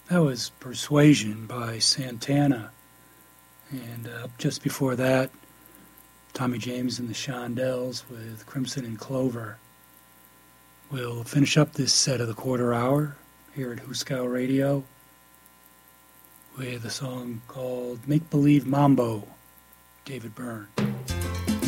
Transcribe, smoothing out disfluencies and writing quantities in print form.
That was Persuasion by Santana. And just before that, Tommy James and the Shondells with Crimson and Clover. We'll finish up this set of the quarter hour here at Huskow Radio with a song called Make Believe Mambo, David Byrne.